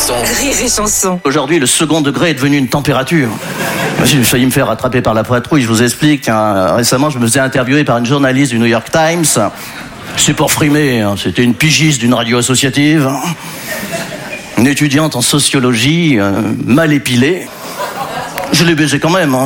chanson. Rire et chanson. Aujourd'hui, le second degré est devenu une température. J'ai failli me faire attraper par la patrouille, je vous explique. Récemment, je me faisais interviewer par une journaliste du New York Times. C'est pour frimer, c'était une pigiste d'une radio associative. Une étudiante en sociologie, mal épilée. Je l'ai baisé quand même.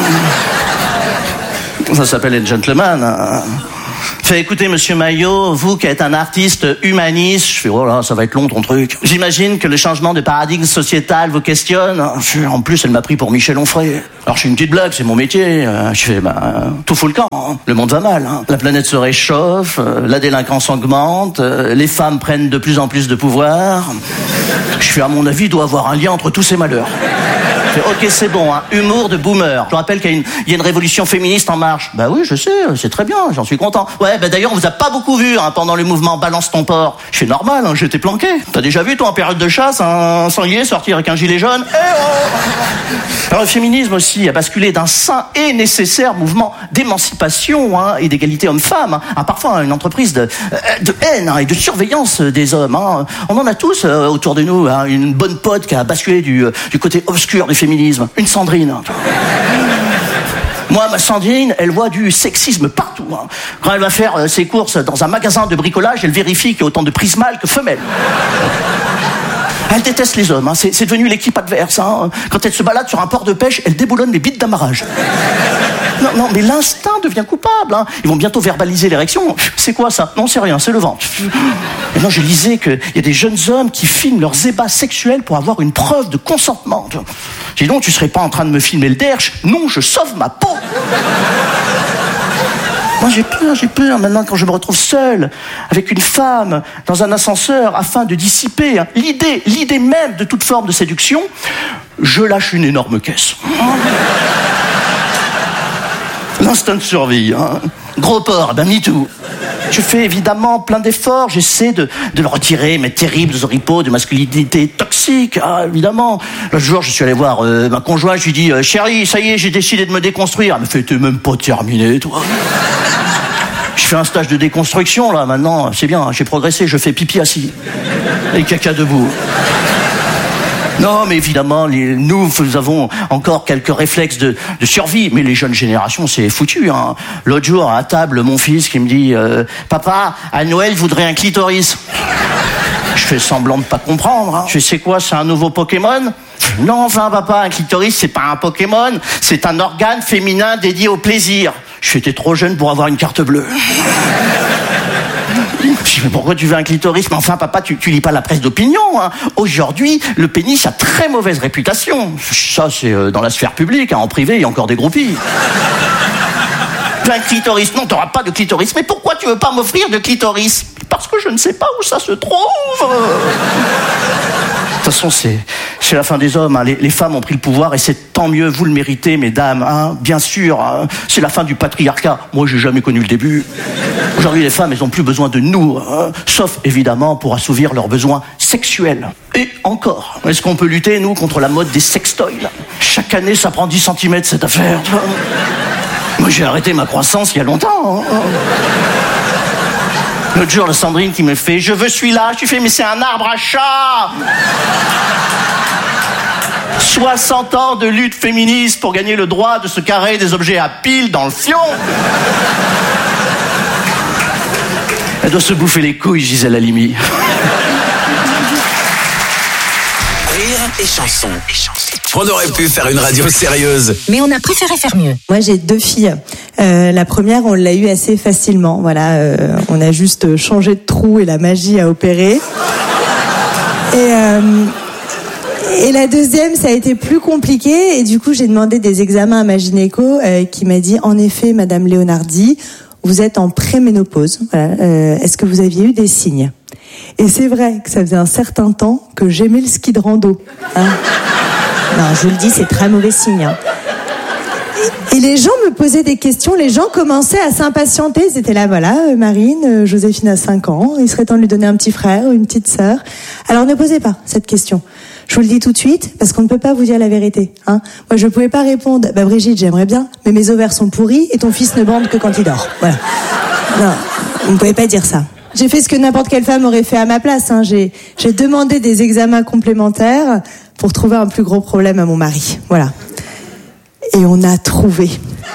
Ça s'appelle être gentleman. Fait, écoutez, monsieur Maillot, vous qui êtes un artiste humaniste, je fais, oh là, ça va être long ton truc. J'imagine que le changement de paradigme sociétal vous questionne. En plus, elle m'a pris pour Michel Onfray. Alors, je fais une petite blague, c'est mon métier. Je fais, tout fout le camp. Le monde va mal. La planète se réchauffe, la délinquance augmente, les femmes prennent de plus en plus de pouvoir. Je fais, à mon avis, il doit y avoir un lien entre tous ces malheurs. Ok, c'est bon, humour de boomer. Je rappelle qu'il y a une révolution féministe en marche. Bah oui, je sais, c'est très bien, j'en suis content. Ouais, d'ailleurs, on vous a pas beaucoup vu pendant le mouvement Balance ton porc. C'est normal, j'étais planqué. T'as déjà vu, toi, en période de chasse, un sanglier sortir avec un gilet jaune? Alors, le féminisme aussi a basculé d'un sain et nécessaire mouvement d'émancipation et d'égalité homme-femme. Parfois, une entreprise de haine et de surveillance des hommes. On en a tous autour de nous une bonne pote qui a basculé du côté obscur du féminisme. Une Sandrine. Moi, ma Sandrine, elle voit du sexisme partout. Quand elle va faire ses courses dans un magasin de bricolage, elle vérifie qu'il y a autant de prises mâles que femelles. Elle déteste les hommes, c'est devenu l'équipe adverse. Quand elle se balade sur un port de pêche, elle déboulonne les bites d'amarrage. Non, mais l'instinct devient coupable. Ils vont bientôt verbaliser l'érection. C'est quoi ça? Non, c'est rien, c'est le ventre. Et non, je lisais qu'il y a des jeunes hommes qui filment leurs ébats sexuels pour avoir une preuve de consentement. Dis donc, tu serais pas en train de me filmer le derche? Non, je sauve ma peau. Moi, j'ai peur maintenant quand je me retrouve seul avec une femme dans un ascenseur afin de dissiper l'idée même de toute forme de séduction. Je lâche une énorme caisse. L'instinct de survie, Gros porc, me too. Je fais évidemment plein d'efforts, j'essaie de le retirer, mes terribles oripeaux de masculinité toxique, évidemment. L'autre jour, je suis allé voir ma conjointe, je lui dis « Chérie, ça y est, j'ai décidé de me déconstruire. » Elle me fait « T'es même pas terminé, toi ?» Je fais un stage de déconstruction, là, maintenant, c'est bien, j'ai progressé, je fais pipi assis et caca debout. Non, mais évidemment, nous avons encore quelques réflexes de survie, mais les jeunes générations, c'est foutu. L'autre jour, à table, mon fils qui me dit « Papa, à Noël, je voudrais un clitoris. » Je fais semblant de pas comprendre. Je fais « C'est quoi, c'est un nouveau Pokémon ?» Non, enfin, papa, un clitoris, c'est pas un Pokémon, c'est un organe féminin dédié au plaisir. J'étais trop jeune pour avoir une carte bleue. Je dis, mais pourquoi tu veux un clitoris? Mais enfin, papa, tu lis pas la presse d'opinion. Aujourd'hui, le pénis a très mauvaise réputation. Ça, c'est dans la sphère publique. En privé, il y a encore des groupies. Un clitoris? Non, t'auras pas de clitoris. Mais pourquoi tu veux pas m'offrir de clitoris? Parce que je ne sais pas où ça se trouve. De toute façon, c'est la fin des hommes. Les femmes ont pris le pouvoir et c'est tant mieux. Vous le méritez, mesdames. Bien sûr, c'est la fin du patriarcat. Moi, j'ai jamais connu le début. Aujourd'hui, les femmes, elles n'ont plus besoin de nous, sauf évidemment pour assouvir leurs besoins sexuels. Et encore, est-ce qu'on peut lutter, nous, contre la mode des sextoys? Chaque année, ça prend 10 cm cette affaire. Moi, j'ai arrêté ma croissance il y a longtemps. L'autre jour, la Sandrine qui me fait « Je veux celui-là ». Je lui fais « Mais c'est un arbre à chat !» 60 ans de lutte féministe pour gagner le droit de se carrer des objets à pile dans le fion. Elle doit se bouffer les couilles, Gisèle Halimi. Rire et chanson. On aurait pu faire une radio sérieuse. Mais on a préféré faire mieux. Moi, j'ai 2 filles. La première, on l'a eue assez facilement. Voilà, on a juste changé de trou et la magie a opéré. Et la deuxième, ça a été plus compliqué. Et du coup, j'ai demandé des examens à ma gynéco qui m'a dit, en effet, Madame Leonardi, vous êtes en préménopause. Voilà, est-ce que vous aviez eu des signes? Et c'est vrai que ça faisait un certain temps que j'aimais le ski de rando. Non, je vous le dis, c'est très mauvais signe. Et les gens me posaient des questions, les gens commençaient à s'impatienter. Ils étaient là, voilà, Marine, Joséphine a 5 ans, il serait temps de lui donner un petit frère ou une petite sœur. Alors ne posez pas cette question. Je vous le dis tout de suite, parce qu'on ne peut pas vous dire la vérité. Moi, je ne pouvais pas répondre, Brigitte, j'aimerais bien, mais mes ovaires sont pourris et ton fils ne bande que quand il dort. Voilà. Non, vous ne pouvez pas dire ça. J'ai fait ce que n'importe quelle femme aurait fait à ma place. Hein. J'ai demandé des examens complémentaires pour trouver un plus gros problème à mon mari. Voilà. Et on a trouvé.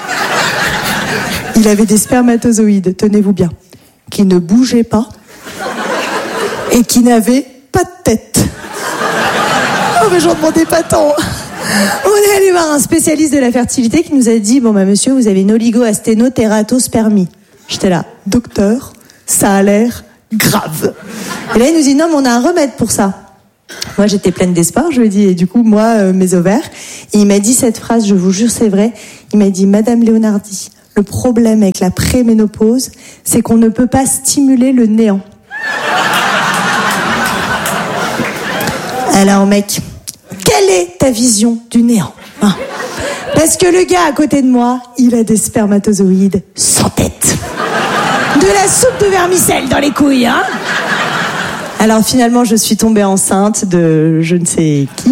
Il avait des spermatozoïdes, tenez-vous bien, qui ne bougeaient pas et qui n'avaient pas de tête. Oh, mais j'en demandais pas tant. On est allé voir un spécialiste de la fertilité qui nous a dit « Bon, bah, monsieur, vous avez une oligo-asténotératospermie. » J'étais là, docteur, ça a l'air grave. Et là, il nous dit « Non, mais on a un remède pour ça. » Moi, j'étais pleine d'espoir. Je lui ai dit « Et du coup, moi, mes ovaires ?» Et il m'a dit cette phrase, je vous jure, c'est vrai. Il m'a dit « Madame Leonardi, le problème avec la préménopause, c'est qu'on ne peut pas stimuler le néant. » Alors, mec, quelle est ta vision du néant, hein? Parce que le gars à côté de moi, il a des spermatozoïdes sans tête. De la soupe de vermicelle dans les couilles, hein? Alors finalement, je suis tombée enceinte de je ne sais qui.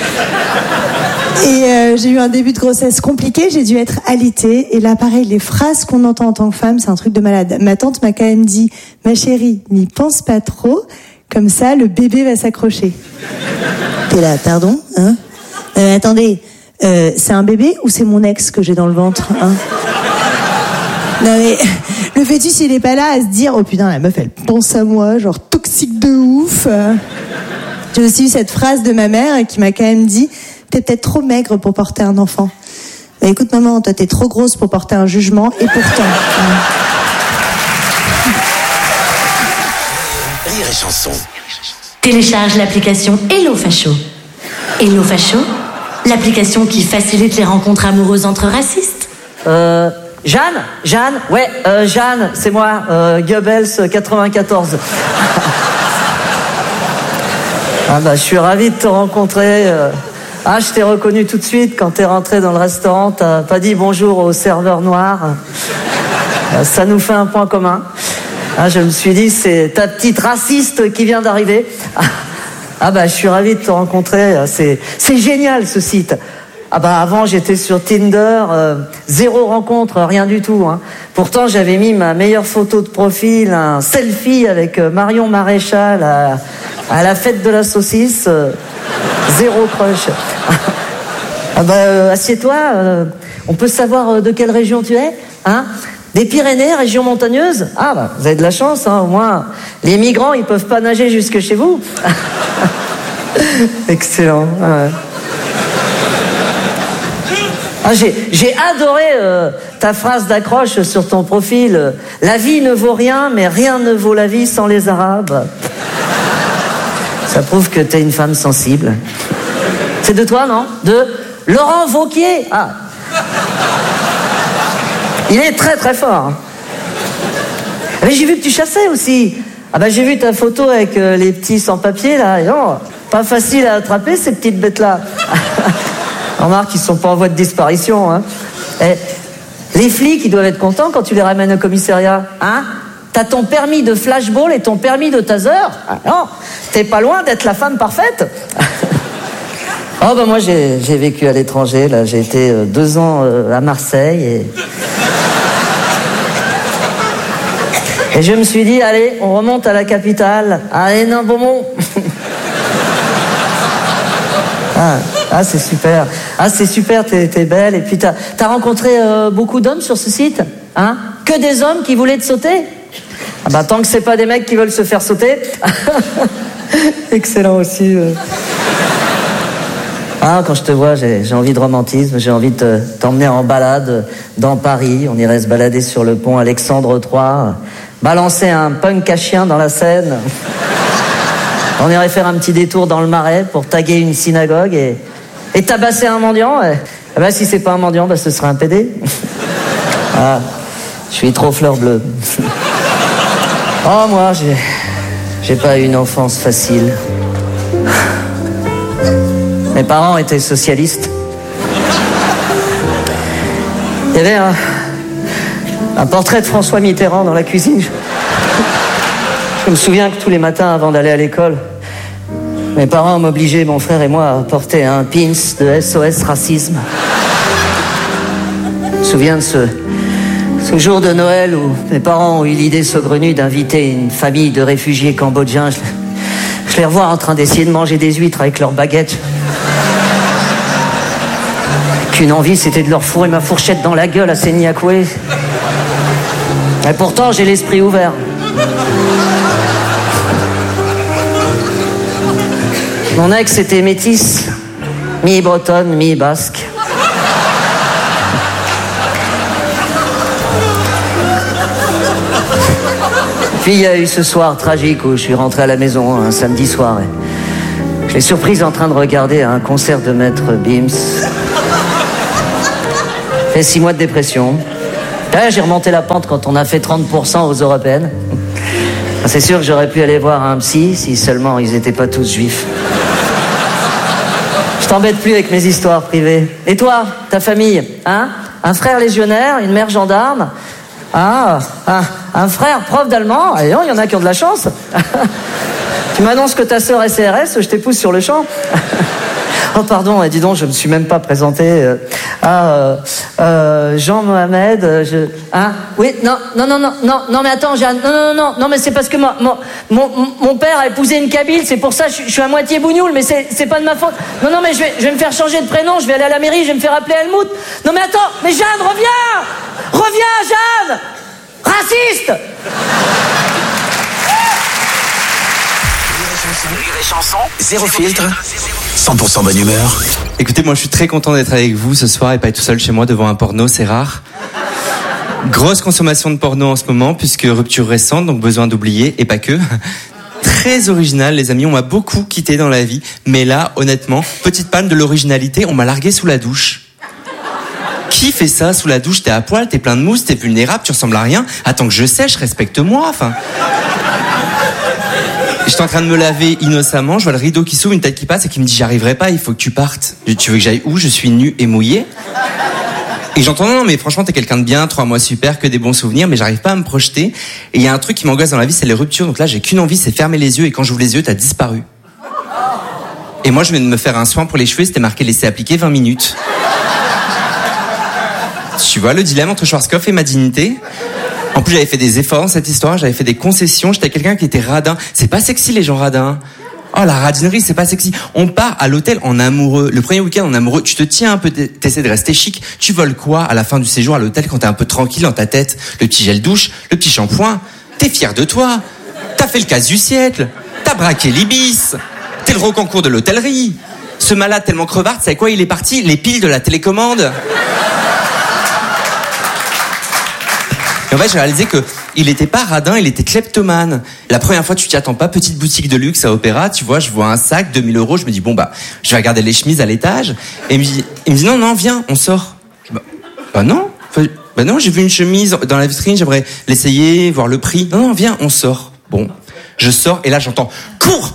Et j'ai eu un début de grossesse compliqué, j'ai dû être alitée. Et là, pareil, les phrases qu'on entend en tant que femme, c'est un truc de malade. Ma tante m'a quand même dit « Ma chérie, n'y pense pas trop, comme ça, le bébé va s'accrocher. » T'es là, pardon, hein? Attendez, c'est un bébé ou c'est mon ex que j'ai dans le ventre, hein? Non mais, le fœtus, il est pas là à se dire « Oh putain, la meuf, elle pense à moi, genre toxique de ouf. » J'ai aussi eu cette phrase de ma mère qui m'a quand même dit « T'es peut-être trop maigre pour porter un enfant. » Bah écoute maman, toi t'es trop grosse pour porter un jugement, et pourtant... Rire et chanson. Télécharge l'application Hello Facho. Hello Facho, l'application qui facilite les rencontres amoureuses entre racistes. Jeanne, Jeanne, c'est moi, Goebbels 94. Ah bah je suis ravi de te rencontrer. Je t'ai reconnu tout de suite quand t'es rentré dans le restaurant, t'as pas dit bonjour au serveur noir. Ça nous fait un point commun. Je me suis dit, c'est ta petite raciste qui vient d'arriver. Je suis ravi de te rencontrer. C'est génial ce site. Avant j'étais sur Tinder, 0 rencontre, rien du tout. Hein. Pourtant j'avais mis ma meilleure photo de profil, un selfie avec Marion Maréchal à la fête de la saucisse, 0 crush. Assieds-toi, on peut savoir de quelle région tu es, hein? Des Pyrénées, région montagneuse? Vous avez de la chance, hein, au moins. Les migrants, ils peuvent pas nager jusque chez vous. Excellent. J'ai adoré ta phrase d'accroche sur ton profil. La vie ne vaut rien, mais rien ne vaut la vie sans les Arabes. Ça prouve que t'es une femme sensible. C'est de toi, non? De Laurent Wauquiez. Il est très très fort. Hein. Mais j'ai vu que tu chassais aussi. J'ai vu ta photo avec les petits sans-papiers là. Non, pas facile à attraper ces petites bêtes-là. Remarque, ils sont pas en voie de disparition. Hein. Les flics, ils doivent être contents quand tu les ramènes au commissariat. Hein? T'as ton permis de flashball et ton permis de taser. Non, t'es pas loin d'être la femme parfaite. Moi j'ai vécu à l'étranger. Là, j'ai été 2 ans à Marseille et je me suis dit, allez, on remonte à la capitale, à Hénin-Beaumont. C'est super. C'est super, t'es belle. Et puis t'as rencontré beaucoup d'hommes sur ce site, hein? Que des hommes qui voulaient te sauter? Tant que c'est pas des mecs qui veulent se faire sauter. Excellent aussi. Quand je te vois, j'ai envie de romantisme, j'ai envie de t'emmener en balade dans Paris. On irait se balader sur le pont Alexandre III, balancer un punk à chien dans la Seine. On irait faire un petit détour dans le Marais pour taguer une synagogue et tabasser un mendiant. Si c'est pas un mendiant, ce serait un pédé. Je suis trop fleur bleue. Moi, j'ai pas eu une enfance facile. Mes parents étaient socialistes. Il y avait un portrait de François Mitterrand dans la cuisine. Je me souviens que tous les matins, avant d'aller à l'école, mes parents m'obligeaient, mon frère et moi, à porter un pins de SOS Racisme. Je me souviens de ce Ce jour de Noël où mes parents ont eu l'idée saugrenue d'inviter une famille de réfugiés cambodgiens, je les revois en train d'essayer de manger des huîtres avec leurs baguettes. Qu'une envie, c'était de leur fourrer ma fourchette dans la gueule à ces Niakoué. Et pourtant, j'ai l'esprit ouvert. Mon ex était métisse, mi-bretonne, mi-basque. Puis il y a eu ce soir tragique où je suis rentré à la maison un samedi soir. Et je l'ai surprise en train de regarder un concert de Maître Bims. Fait 6 mois de dépression. Là, j'ai remonté la pente quand on a fait 30% aux européennes. C'est sûr que j'aurais pu aller voir un psy si seulement ils étaient pas tous juifs. Je t'embête plus avec mes histoires privées. Et toi, ta famille, hein? Un frère légionnaire, une mère gendarme? Ah, un frère prof d'allemand? Allez, il y en a qui ont de la chance. Tu m'annonces que ta sœur est CRS, je t'épouse sur le champ. Oh pardon, dis donc, je me suis même pas présenté. Jean Mohamed, oui, non, mais attends, Jeanne, non, mais c'est parce que mon père a épousé une Kabyle, c'est pour ça, je suis à moitié bougnoul, mais c'est pas de ma faute. Non, mais je vais me faire changer de prénom, je vais aller à la mairie, je vais me faire appeler Helmut. Non, mais attends, mais Jeanne, reviens, Jeanne, raciste. Rire et chanson, zéro filtre, 100% bonne humeur. Écoutez, moi je suis très content d'être avec vous ce soir et pas être tout seul chez moi devant un porno, c'est rare. Grosse consommation de porno en ce moment puisque rupture récente, donc besoin d'oublier et pas que. Très original les amis, on m'a beaucoup quitté dans la vie, mais là honnêtement, petite panne de l'originalité, on m'a largué sous la douche. Qui fait ça sous la douche? T'es à poil, t'es plein de mousse, t'es vulnérable, tu ressembles à rien. Attends que je sèche, respecte-moi, enfin... J'étais en train de me laver innocemment, je vois le rideau qui s'ouvre, une tête qui passe et qui me dit j'arriverai pas, il faut que tu partes. Tu veux que j'aille où? Je suis nu et mouillé. Et j'entends non mais franchement t'es quelqu'un de bien, 3 mois super, que des bons souvenirs, mais j'arrive pas à me projeter. Et il y a un truc qui m'angoisse dans la vie, c'est les ruptures. Donc là j'ai qu'une envie, c'est fermer les yeux et quand j'ouvre les yeux t'as disparu. Et moi je viens de me faire un soin pour les cheveux, c'était marqué laisser appliquer 20 minutes. Tu vois le dilemme entre Schwarzkopf et ma dignité? En plus, j'avais fait des efforts dans cette histoire, j'avais fait des concessions, j'étais quelqu'un qui était radin. C'est pas sexy, les gens radins. Oh, la radinerie, c'est pas sexy. On part à l'hôtel en amoureux. Le premier week-end en amoureux, tu te tiens un peu, t'essaies de rester chic. Tu voles quoi à la fin du séjour à l'hôtel quand t'es un peu tranquille dans ta tête? Le petit gel douche, le petit shampoing. T'es fier de toi. T'as fait le casse du siècle. T'as braqué l'Ibis. T'es le rocancourt de l'hôtellerie. Ce malade tellement crevard, tu sais quoi, il est parti? Les piles de la télécommande. Et en fait, j'ai réalisé que il était pas radin, il était kleptomane. La première fois, tu t'y attends pas, petite boutique de luxe à Opéra, tu vois, je vois un sac, 2000 €, je me dis, bon, je vais regarder les chemises à l'étage. Et il me dit, non, viens, on sort. Non, j'ai vu une chemise dans la vitrine, j'aimerais l'essayer, voir le prix. Non, viens, on sort. Bon, je sors, et là, j'entends, cours!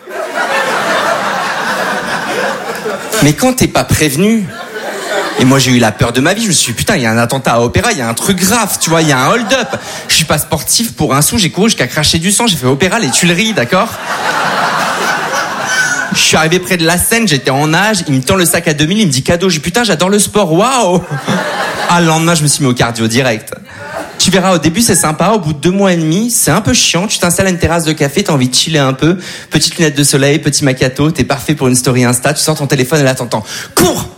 Mais quand t'es pas prévenu, et moi j'ai eu la peur de ma vie, je me suis dit putain il y a un attentat à Opéra, il y a un truc grave, tu vois, il y a un hold-up. Je suis pas sportif pour un sou, j'ai couru jusqu'à cracher du sang, j'ai fait Opéra, les Tuileries, d'accord? Je suis arrivé près de la scène, j'étais en nage, il me tend le sac à 2000, il me dit cadeau, j'ai dit putain j'adore le sport, waouh. Ah le lendemain je me suis mis au cardio direct. Tu verras, au début c'est sympa, au bout de 2 mois et demi, c'est un peu chiant, tu t'installes à une terrasse de café, t'as envie de chiller un peu, petite lunette de soleil, petit macchiato, t'es parfait pour une story Insta, tu sors ton téléphone et là t'entends cours.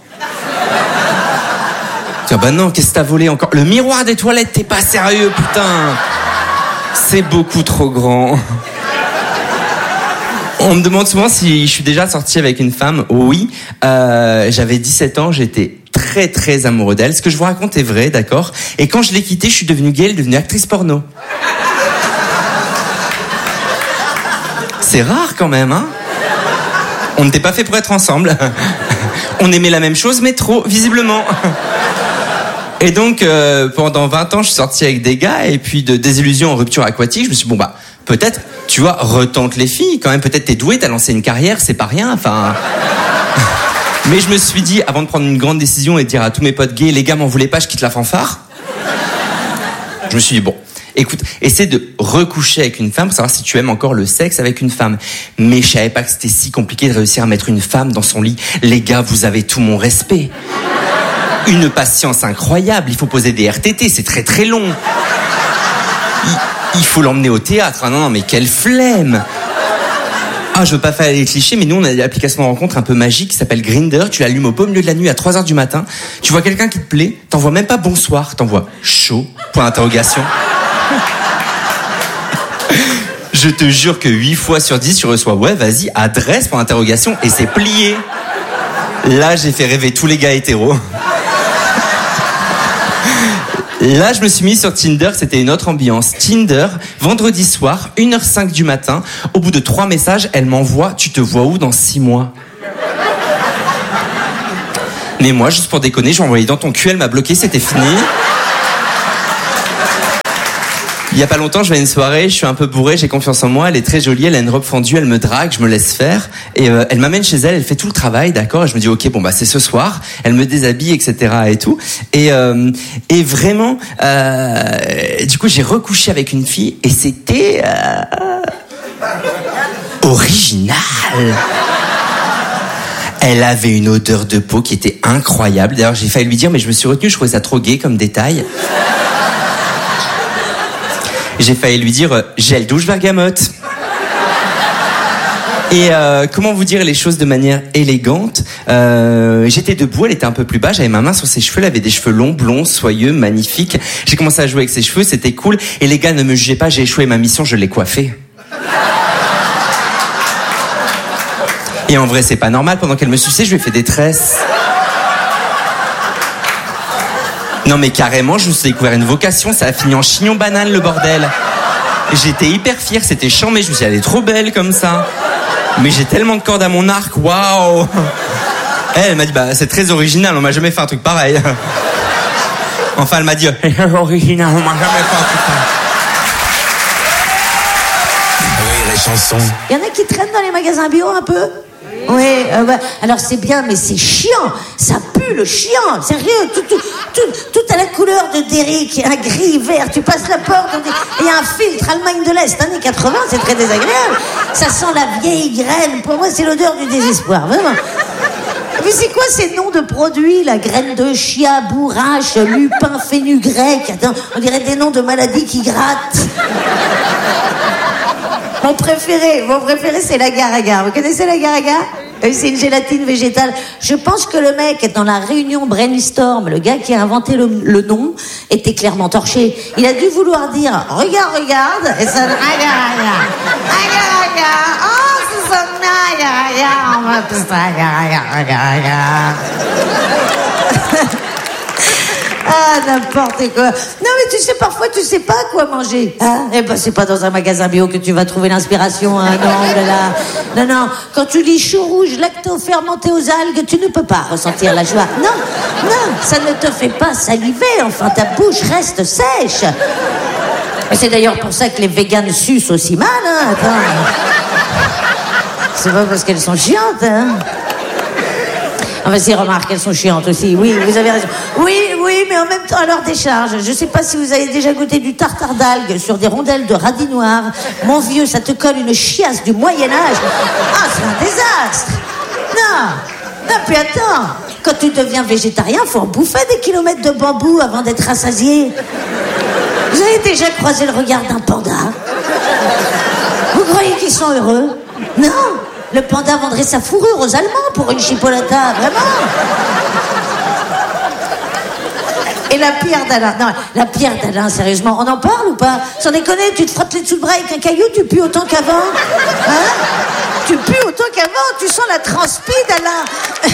Bah non, qu'est-ce que t'as volé encore? Le miroir des toilettes, t'es pas sérieux, putain. C'est beaucoup trop grand. On me demande souvent si je suis déjà sorti avec une femme. Oui, j'avais 17 ans, j'étais très très amoureux d'elle. Ce que je vous raconte est vrai, d'accord? Et quand je l'ai quittée, je suis devenue gay, elle est devenue actrice porno. C'est rare quand même, hein? On n'était pas fait pour être ensemble. On aimait la même chose, mais trop, visiblement. Et donc, pendant 20 ans, je suis sorti avec des gars, et puis de désillusion en rupture aquatique, je me suis dit, peut-être, tu vois, retente les filles, quand même, peut-être t'es doué, t'as lancé une carrière, c'est pas rien, enfin... Mais je me suis dit, avant de prendre une grande décision et de dire à tous mes potes gays, les gars m'en voulaient pas, je quitte la fanfare. Je me suis dit, écoute, essaie de recoucher avec une femme pour savoir si tu aimes encore le sexe avec une femme. Mais je savais pas que c'était si compliqué de réussir à mettre une femme dans son lit. Les gars, vous avez tout mon respect. Une patience incroyable. Il faut poser des RTT, c'est très très long. Il faut l'emmener au théâtre. Ah non, mais quelle flemme. Ah, je veux pas faire les clichés, mais nous, on a une application de rencontre un peu magique qui s'appelle Grindr. Tu l'allumes au beau milieu de la nuit à 3h du matin. Tu vois quelqu'un qui te plaît, t'envoies même pas bonsoir, t'envoies chaud, point d'interrogation. Je te jure que 8 fois sur 10, tu reçois ouais, vas-y, adresse, point d'interrogation, et c'est plié. Là, j'ai fait rêver tous les gars hétéros. Là, je me suis mis sur Tinder, c'était une autre ambiance. Tinder, vendredi soir, 1h05 du matin. Au bout de 3 messages, elle m'envoie « Tu te vois où dans 6 mois ?» Mais moi, juste pour déconner, je lui ai envoyé dans ton cul, elle m'a bloqué, c'était fini. Il y a pas longtemps, je vais à une soirée, je suis un peu bourré, j'ai confiance en moi, elle est très jolie, elle a une robe fendue, elle me drague, je me laisse faire. Et elle m'amène chez elle, elle fait tout le travail, d'accord, et je me dis ok, bon bah c'est ce soir, elle me déshabille, etc. et tout. Et vraiment, du coup j'ai recouché avec une fille et c'était original. Elle avait une odeur de peau qui était incroyable. D'ailleurs j'ai failli lui dire, mais je me suis retenu, je trouvais ça trop gay comme détail. J'ai failli lui dire gel douche bergamote. Et comment vous dire les choses de manière élégante, j'étais debout, elle était un peu plus bas, j'avais ma main sur ses cheveux, elle avait des cheveux longs, blonds, soyeux, magnifiques. J'ai commencé à jouer avec ses cheveux, c'était cool. Et les gars, ne me jugez pas, j'ai échoué ma mission, je l'ai coiffée. Et en vrai, c'est pas normal, pendant qu'elle me suçait, je lui ai fait des tresses. Non mais carrément, je me suis découvert une vocation, ça a fini en chignon banane le bordel. J'étais hyper fier, c'était chambé, je me suis dit elle est trop belle comme ça. Mais j'ai tellement de cordes à mon arc, waouh. Elle m'a dit bah c'est très original, on m'a jamais fait un truc pareil. Enfin elle m'a dit original, on m'a jamais fait un truc pareil. Rire et chanson. Il y en a qui traînent dans les magasins bio un peu. Oui, alors c'est bien, mais c'est chiant. Ça pue le chien, sérieux. Tout à la couleur de Derrick, un gris, vert. Tu passes la porte, il y a un filtre Allemagne de l'Est, années 80, c'est très désagréable. Ça sent la vieille graine. Pour moi, c'est l'odeur du désespoir, vraiment. Mais c'est quoi ces noms de produits, la graine de chia, bourrache, lupin, fenugrec? Attends, on dirait des noms de maladies qui grattent. Mon préféré, c'est l'agar-agar. Vous connaissez l'agar-agar? C'est une gélatine végétale. Je pense que le mec, dans la réunion brainstorm, le gars qui a inventé le nom, était clairement torché. Il a dû vouloir dire « Regarde », et ça « Agar-agar ». Agar-agar. Oh, c'est ça, agar-agar. On va appeler ça agar-agar. Ah, n'importe quoi. Non, mais tu sais, parfois, tu sais pas quoi manger. Hein? Eh ben, c'est pas dans un magasin bio que tu vas trouver l'inspiration, hein. Non, non. Quand tu lis chou rouge, lacto-fermenté aux algues, tu ne peux pas ressentir la joie. Non, ça ne te fait pas saliver. Enfin, ta bouche reste sèche. Et c'est d'ailleurs pour ça que les véganes sucent aussi mal, hein. Attends. C'est pas parce qu'elles sont chiantes, hein. Enfin, si, remarque, elles sont chiantes aussi. Oui, vous avez raison. Oui, mais en même temps, à leur décharge. Je sais pas si vous avez déjà goûté du tartare d'algues sur des rondelles de radis noirs. Mon vieux, ça te colle une chiasse du Moyen-Âge. Ah, c'est un désastre. Non, puis attends. Quand tu deviens végétarien, faut en bouffer des kilomètres de bambou avant d'être rassasié. Vous avez déjà croisé le regard d'un panda? Vous croyez qu'ils sont heureux? Non. Le panda vendrait sa fourrure aux Allemands pour une chipolata, vraiment. Et la pierre d'Alain, non, la pierre d'Alain, sérieusement, on en parle ou pas? Sans déconner, tu te frottes les dessous de bras avec un caillou, tu pues autant qu'avant? Hein? Tu pues autant qu'avant, tu sens la transpi d'Alain.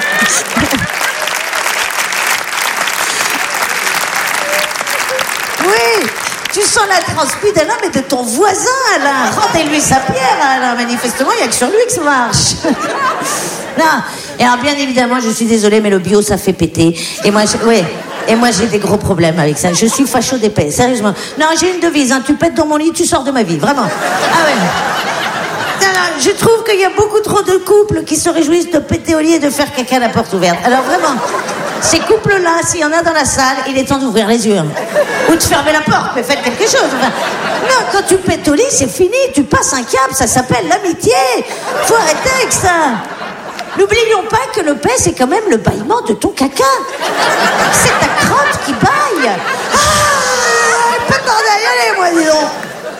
Oui. Tu sens la transpi d'Alain, mais de ton voisin, Alain. Rendez-lui sa pierre, Alain. Manifestement, il n'y a que sur lui que ça marche. Non. Et alors, bien évidemment, je suis désolée, mais le bio, ça fait péter. Et moi, j'ai des gros problèmes avec ça. Je suis facho d'épais, sérieusement. Non, j'ai une devise, hein. Tu pètes dans mon lit, tu sors de ma vie, vraiment. Ah ouais. Non, je trouve qu'il y a beaucoup trop de couples qui se réjouissent de péter au lit et de faire caca à la porte ouverte. Alors vraiment, ces couples-là, s'il y en a dans la salle, il est temps d'ouvrir les yeux. Ou de fermer la porte, mais faites quelque chose. Enfin, non, quand tu pètes au lit, c'est fini. Tu passes un cap, ça s'appelle l'amitié. Faut arrêter avec ça. N'oublions pas que le paix, c'est quand même le bâillement de ton caca. C'est ta crotte qui baille. Pas de allez, moi, dis donc.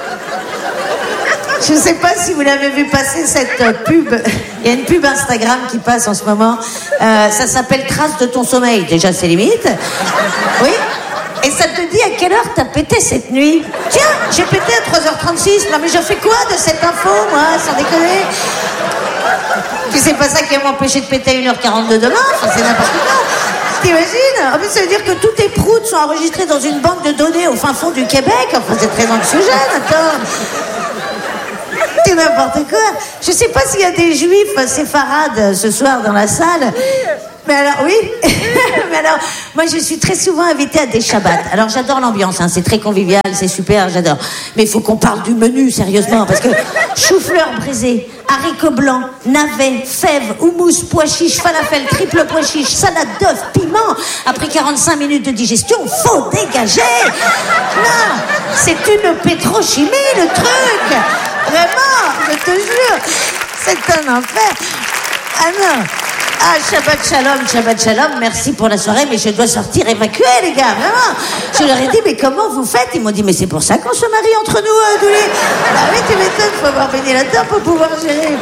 Je sais pas si vous l'avez vu passer cette pub. Il y a une pub Instagram qui passe en ce moment. Ça s'appelle Trace de ton sommeil. Déjà, c'est limite. Oui. Et ça te dit à quelle heure t'as pété cette nuit. Tiens, j'ai pété à 3h36. Non, mais je fais quoi de cette info, moi, sans déconner? Puis c'est pas ça qui va m'empêcher de péter à 1h42 demain. Enfin, c'est n'importe quoi. T'imagines? En plus, ça veut dire que tous tes proutes sont enregistrées dans une banque de données au fin fond du Québec. Enfin, c'est très anxiogène, attends. C'est n'importe quoi. Je sais pas s'il y a des juifs séfarades ce soir dans la salle. Mais alors, oui. Mais alors, moi, je suis très souvent invitée à des shabbats. Alors, j'adore l'ambiance, hein. C'est très convivial, c'est super, j'adore. Mais il faut qu'on parle du menu, sérieusement, parce que chou-fleur braisé, haricots blancs, navets, fèves, houmous, pois chiches, falafel, triple pois chiches, salade d'œufs, piment. Après 45 minutes de digestion, faut dégager. Non, c'est une pétrochimie, le truc. Vraiment, je te jure, c'est un enfer. Ah non. Ah, Shabbat Shalom, merci pour la soirée, mais je dois sortir évacuer, les gars, vraiment. Je leur ai dit, mais comment vous faites? Ils m'ont dit, mais c'est pour ça qu'on se marie entre nous, Doulé. Ah oui, tu m'étonnes, faut avoir baigné là-dedans pour pouvoir gérer.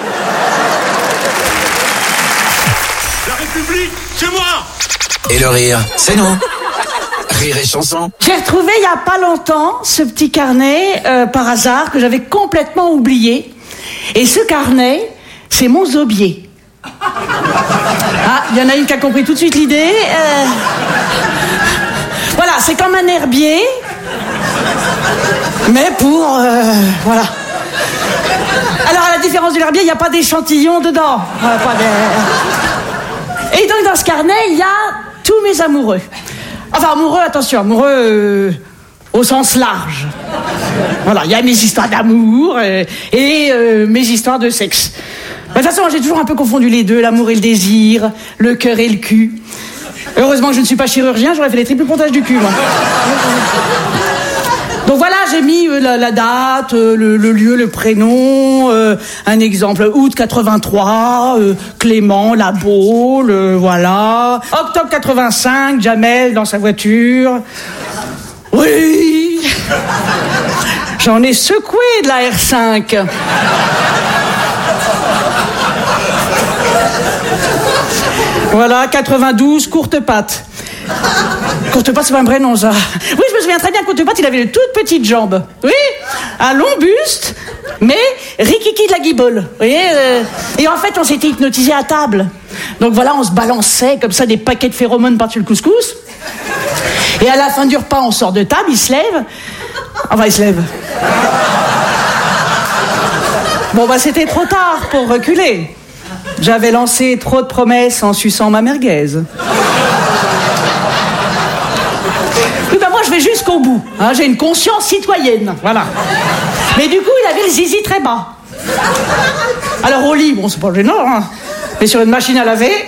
La République, c'est moi. Et le rire, c'est nous. Rire et chanson. J'ai retrouvé il y a pas longtemps ce petit carnet par hasard que j'avais complètement oublié. Et ce carnet, c'est mon zobier. Ah, il y en a une qui a compris tout de suite l'idée. Voilà, c'est comme un herbier, mais pour voilà. Alors à la différence de l'herbier, il n'y a pas d'échantillon dedans. Et donc dans ce carnet, il y a tous mes amoureux. Enfin amoureux, attention, amoureux au sens large. Voilà, il y a mes histoires d'amour et mes histoires de sexe. De toute façon, j'ai toujours un peu confondu les deux, l'amour et le désir, le cœur et le cul. Heureusement que je ne suis pas chirurgien, j'aurais fait les triples pontages du cul, moi. Donc voilà, j'ai mis la date, le lieu, le prénom, un exemple, août 83, Clément, La Baule, voilà. Octobre 85, Jamel dans sa voiture. Oui. J'en ai secoué de la R5. Voilà, 92, Courtepatte. Courtepatte, c'est pas un vrai nom, ça. Oui, je me souviens très bien, Courtepatte, il avait de toutes petites jambes. Oui, un long buste, mais rikiki de la guibole. Vous voyez et en fait, on s'était hypnotisé à table. Donc voilà, on se balançait comme ça des paquets de phéromones par-dessus le couscous. Et à la fin du repas, on sort de table, il se lève. Enfin, il se lève. Bon, bah, c'était trop tard pour reculer. J'avais lancé trop de promesses en suçant ma merguez. Oui, ben moi, je vais jusqu'au bout. Hein, j'ai une conscience citoyenne, voilà. Mais du coup, il avait le zizi très bas. Alors, au lit, bon, c'est pas gênant, hein. Mais sur une machine à laver,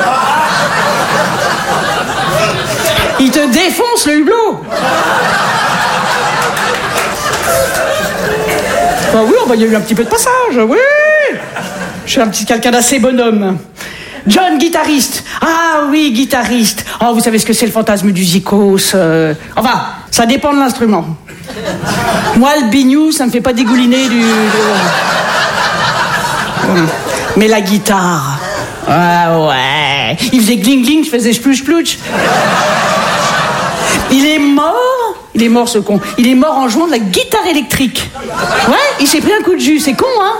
il te défonce le hublot. Ben oui, il y a eu un petit peu de passage, oui. Je suis un petit quelqu'un d'assez bonhomme. John, guitariste. Ah oui, guitariste. Oh, vous savez ce que c'est le fantasme du zikos. Enfin, ça dépend de l'instrument. Moi, le bignou, ça me fait pas dégouliner du... Mais la guitare... Ah ouais. Il faisait gling-gling, je faisais splouch-splouch. Il est mort, ce con. Il est mort en jouant de la guitare électrique. Ouais, il s'est pris un coup de jus, c'est con, hein.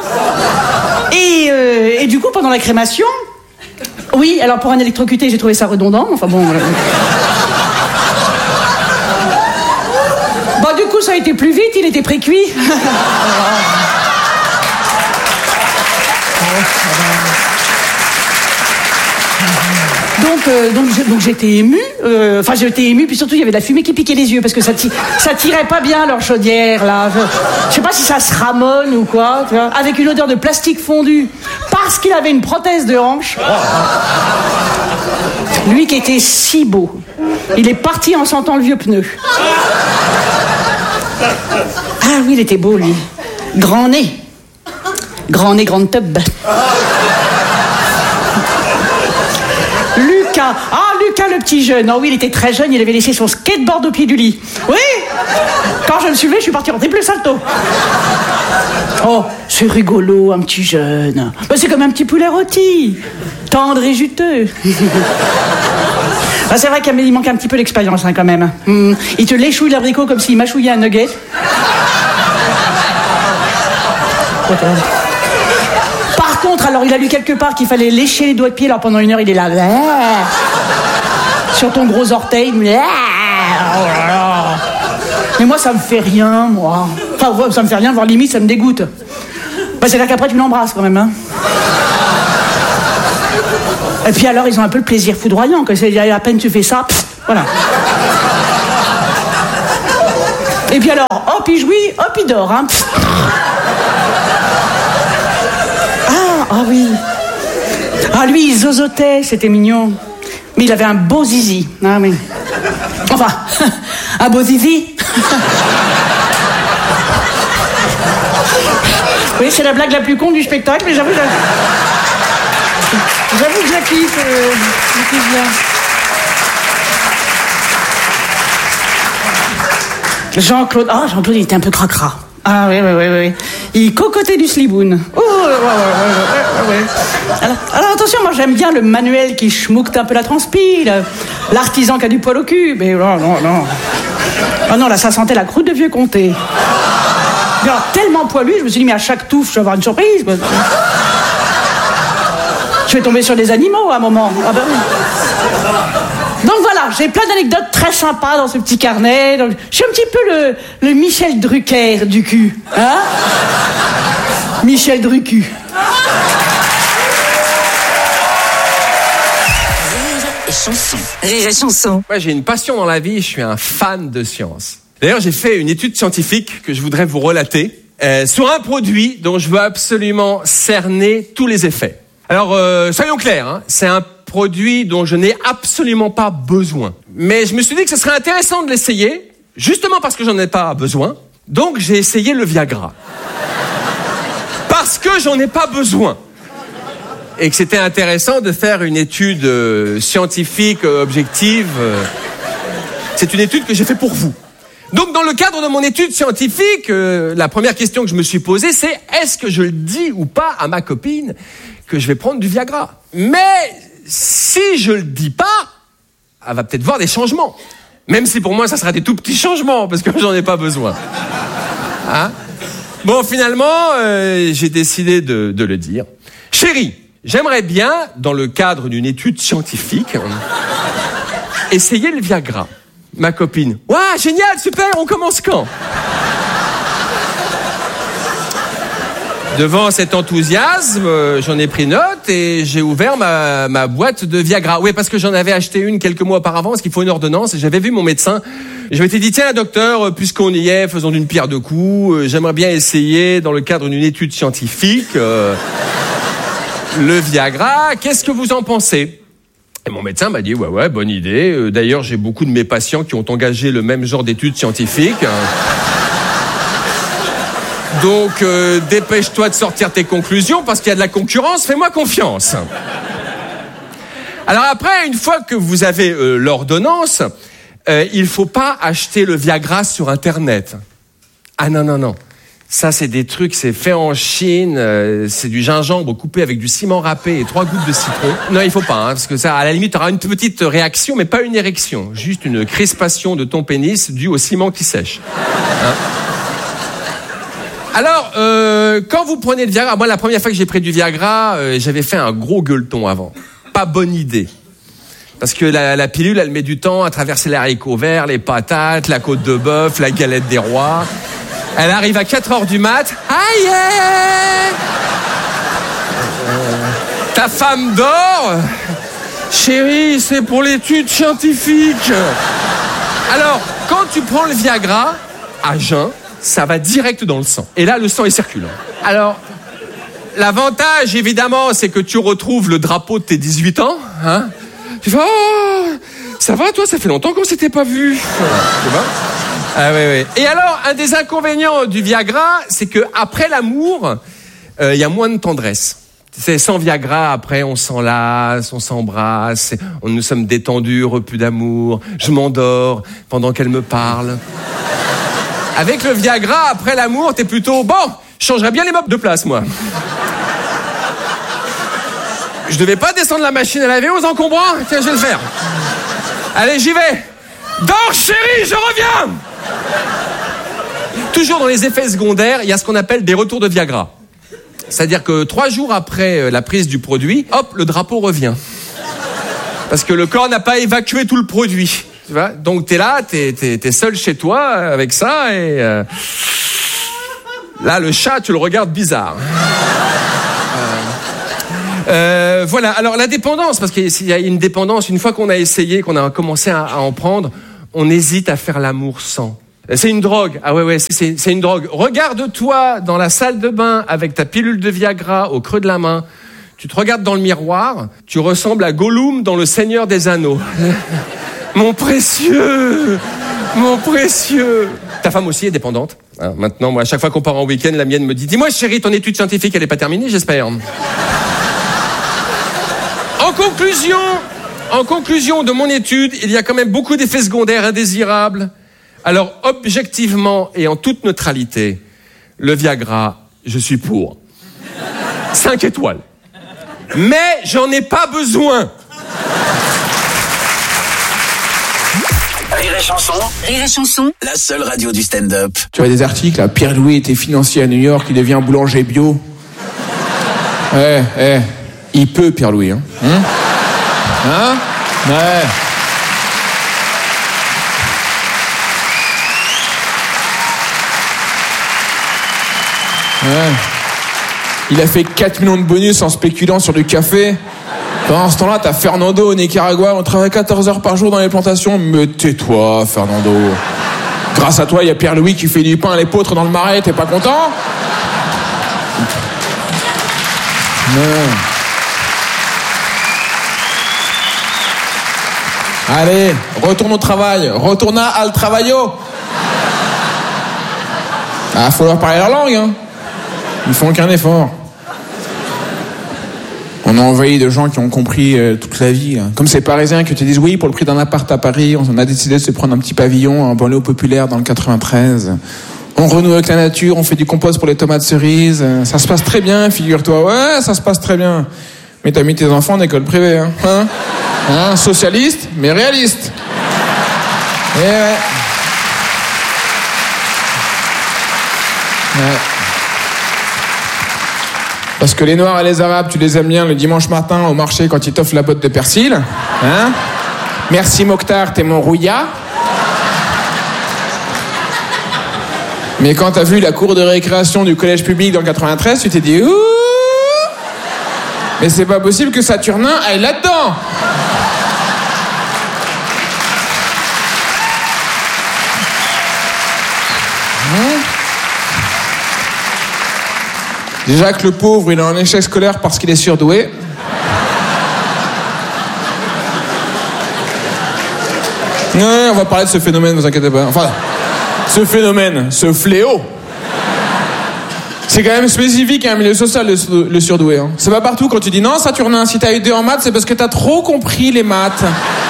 Et du coup, pendant la crémation... Oui, alors pour un électrocuté, j'ai trouvé ça redondant, enfin bon... Bon, du coup, ça a été plus vite, il était pré-cuit. Donc j'étais émue, j'étais émue, puis surtout il y avait de la fumée qui piquait les yeux, parce que ça tirait pas bien leur chaudière, là. Je sais pas si ça se ramone ou quoi, tu vois, avec une odeur de plastique fondu, parce qu'il avait une prothèse de hanche. Lui qui était si beau, il est parti en sentant le vieux pneu. Ah oui, il était beau, lui. Grand nez, grande tub. Lucas. Ah, Lucas, le petit jeune. Oh oui, il était très jeune, il avait laissé son skateboard au pied du lit. Oui. Quand je le suis levé, je suis parti en triple salto. Oh, c'est rigolo, un petit jeune. Bah, c'est comme un petit poulet rôti. Tendre et juteux. Ah, c'est vrai qu'il manque un petit peu d'expérience, hein, quand même. Il te léchouille l'abricot comme s'il mâchouillait un nugget. Par contre, alors il a lu quelque part qu'il fallait lécher les doigts de pied, alors pendant 1 heure il est là sur ton gros orteil. Mais moi ça me fait rien, moi. Enfin ça me fait rien, voire limite ça me dégoûte. Bah, c'est là qu'après tu l'embrasses quand même, hein. Et puis alors ils ont un peu le plaisir foudroyant, que c'est à peine tu fais ça, voilà. Et puis alors, hop il jouit, hop il dort, hein. Ah oui. Ah lui, il zozotait, c'était mignon. Mais il avait un beau zizi. Ah oui. Enfin, un beau zizi. Oui, c'est la blague la plus con du spectacle, mais j'avoue que je la kiffe, bien. Jean-Claude, Jean-Claude, il était un peu cracra. Ah oui. Il cocotait du sliboun. Oh, ouais. Alors attention, moi j'aime bien le manuel qui schmoucte un peu la transpi, l'artisan qui a du poil au cul, mais non. Ah non, là ça sentait la croûte de vieux comté. Alors, tellement poilu, je me suis dit, mais à chaque touffe, je vais avoir une surprise. Je vais tomber sur des animaux à un moment. Ah ben oui. Donc voilà, j'ai plein d'anecdotes très sympas dans ce petit carnet. Donc, je suis un petit peu le Michel Drucker du cul. Hein? Michel Drucker. Rire et chanson. Moi, j'ai une passion dans la vie, je suis un fan de science. D'ailleurs, j'ai fait une étude scientifique que je voudrais vous relater sur un produit dont je veux absolument cerner tous les effets. Alors, soyons clairs, hein, c'est un produit dont je n'ai absolument pas besoin. Mais je me suis dit que ce serait intéressant de l'essayer, justement parce que j'en ai pas besoin. Donc, j'ai essayé le Viagra. Parce que j'en ai pas besoin. Et que c'était intéressant de faire une étude scientifique, objective. C'est une étude que j'ai fait pour vous. Donc, dans le cadre de mon étude scientifique, la première question que je me suis posée, c'est est-ce que je le dis ou pas à ma copine que je vais prendre du Viagra? Mais si je le dis pas, elle va peut-être voir des changements. Même si pour moi, ça sera des tout petits changements, parce que j'en ai pas besoin. Hein? Bon, finalement, j'ai décidé de le dire. Chérie, j'aimerais bien, dans le cadre d'une étude scientifique, essayer le Viagra. Ma copine. Waouh, génial, super, on commence quand? Devant cet enthousiasme, j'en ai pris note et j'ai ouvert ma boîte de Viagra. Oui, parce que j'en avais acheté une quelques mois auparavant, parce qu'il faut une ordonnance, et j'avais vu mon médecin. Je m'étais dit, tiens, docteur, puisqu'on y est, faisons d'une pierre deux coups, j'aimerais bien essayer, dans le cadre d'une étude scientifique, le Viagra. Qu'est-ce que vous en pensez? Et mon médecin m'a dit, ouais, bonne idée. D'ailleurs, j'ai beaucoup de mes patients qui ont engagé le même genre d'études scientifiques. Donc, dépêche-toi de sortir tes conclusions parce qu'il y a de la concurrence, fais-moi confiance. Alors après, une fois que vous avez l'ordonnance, il faut pas acheter le Viagra sur Internet. Ah non. Ça, c'est des trucs, c'est fait en Chine, c'est du gingembre coupé avec du ciment râpé et 3 gouttes de citron. Non, il faut pas, parce que ça, à la limite, tu auras une petite réaction, mais pas une érection. Juste une crispation de ton pénis due au ciment qui sèche. Hein? Alors, quand vous prenez le Viagra, moi, la première fois que j'ai pris du Viagra, j'avais fait un gros gueuleton avant. Pas bonne idée. Parce que la pilule, elle met du temps à traverser les haricots verts, les patates, la côte de bœuf, la galette des rois. Elle arrive à 4h du mat. Aïe! Ta femme dort. Chérie, c'est pour l'étude scientifique. Alors, quand tu prends le Viagra, à jeun, ça va direct dans le sang. Et là, le sang, il circule. Alors, l'avantage, évidemment, c'est que tu retrouves le drapeau de tes 18 ans. Hein? Tu fais, oh, ça va, toi, ça fait longtemps qu'on s'était pas vu. Tu vois? Ah oui. Et alors, un des inconvénients du Viagra, c'est que après l'amour, il y a moins de tendresse. C'est sans Viagra, après on s'enlace, on s'embrasse, nous sommes détendus, repus d'amour, je m'endors pendant qu'elle me parle. Avec le Viagra, après l'amour, t'es plutôt, bon, je changerais bien les meubles de place, moi. Je devais pas descendre la machine à laver aux encombrants, tiens, je vais le faire. Allez, j'y vais. Dors, chérie, je reviens. Toujours dans les effets secondaires, il y a ce qu'on appelle des retours de Viagra. C'est-à-dire que 3 jours après la prise du produit, hop, le drapeau revient. Parce que le corps n'a pas évacué tout le produit. Tu vois ? Donc t'es là, t'es seul chez toi avec ça et... là, le chat, tu le regardes bizarre. Voilà, alors la dépendance, parce qu'il y a une dépendance, une fois qu'on a essayé, qu'on a commencé à en prendre, on hésite à faire l'amour sans. C'est une drogue, ah ouais, c'est une drogue. Regarde-toi dans la salle de bain avec ta pilule de Viagra au creux de la main, tu te regardes dans le miroir, tu ressembles à Gollum dans Le Seigneur des Anneaux. Mon précieux, mon précieux. Ta femme aussi est dépendante. Hein, maintenant, moi, à chaque fois qu'on part en week-end, la mienne me dit « Dis-moi chérie, ton étude scientifique, elle est pas terminée, j'espère ?» En conclusion de mon étude, il y a quand même beaucoup d'effets secondaires indésirables. Alors, objectivement et en toute neutralité, le Viagra, je suis pour. 5 étoiles. Mais j'en ai pas besoin. Rire et chanson. Rire et chanson. La seule radio du stand-up. Tu vois des articles, là, Pierre Louis était financier à New York, il devient boulanger bio. Il peut, Pierre Louis, hein. Hein? Ouais. Il a fait 4 millions de bonus en spéculant sur du café. Pendant ce temps-là, t'as Fernando au Nicaragua, on travaille 14 heures par jour dans les plantations. Mais tais-toi, Fernando. Grâce à toi, il y a Pierre Louis qui fait du pain à l'épeautre dans le Marais, t'es pas content? Non. Allez, retourne au travail. Retourna al traballo. Ah, faut leur parler leur langue, hein. Ils font aucun effort. On a envahi de gens qui ont compris toute la vie. Hein. Comme ces Parisiens qui te disent oui, pour le prix d'un appart à Paris, on a décidé de se prendre un petit pavillon en banlieue populaire dans le 93. On renoue avec la nature, on fait du compost pour les tomates cerises. Ça se passe très bien, figure-toi. Ouais, ça se passe très bien. Mais t'as mis tes enfants en école privée, hein, socialiste, mais réaliste. Et ouais. Parce que les Noirs et les Arabes, tu les aimes bien le dimanche matin au marché quand ils t'offrent la botte de persil. Hein? Merci Mokhtar, t'es mon rouilla. Mais quand t'as vu la cour de récréation du collège public dans le 93, tu t'es dit ouh, mais c'est pas possible que Saturnin aille là-dedans. Déjà que le pauvre, il est en échec scolaire parce qu'il est surdoué. Ouais, on va parler de ce phénomène, ne vous inquiétez pas. Enfin, ce phénomène, ce fléau. C'est quand même spécifique à un milieu social, le surdoué. Hein. C'est pas partout quand tu dis non, Saturnin, si t'as eu 2 en maths, c'est parce que t'as trop compris les maths.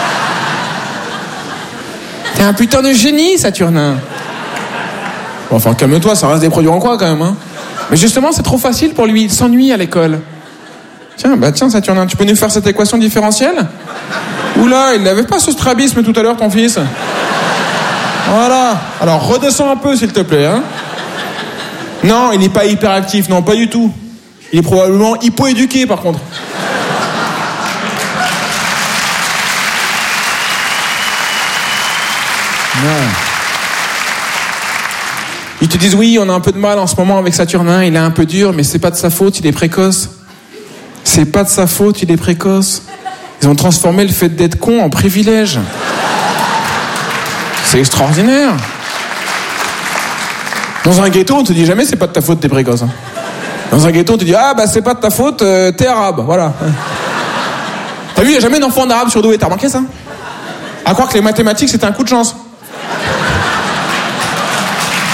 T'es un putain de génie, Saturnin. Bon, enfin, calme-toi, ça reste des produits en croix quand même, hein. Mais justement, c'est trop facile pour lui, il s'ennuie à l'école. Tiens, Saturnin, tu peux nous faire cette équation différentielle? Oula, il n'avait pas ce strabisme tout à l'heure, ton fils. Voilà. Alors, redescends un peu, s'il te plaît, hein. Non, il n'est pas hyperactif, non, pas du tout. Il est probablement hypoéduqué, par contre. Ouais. Ils te disent oui, on a un peu de mal en ce moment avec Saturnin, il est un peu dur, mais c'est pas de sa faute, il est précoce. C'est pas de sa faute, il est précoce. Ils ont transformé le fait d'être con en privilège. C'est extraordinaire. Dans un ghetto, on te dit jamais c'est pas de ta faute, t'es précoce. Hein. Dans un ghetto, on te dit ah bah c'est pas de ta faute, t'es arabe, voilà. T'as vu, il y a jamais d'enfant d'arabe surdoué, t'as remarqué ça? À croire que les mathématiques c'était un coup de chance.